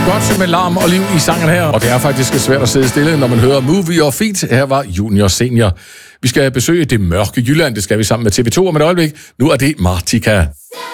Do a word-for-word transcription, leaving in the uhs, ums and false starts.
Godt med larm og liv i sangen her, og det er faktisk svært at sidde stille, når man hører Movie og Feet. Her var Junior Senior. Vi skal besøge det mørke Jylland, det skal vi sammen med T V to om et øjeblik. Nu er det Martika.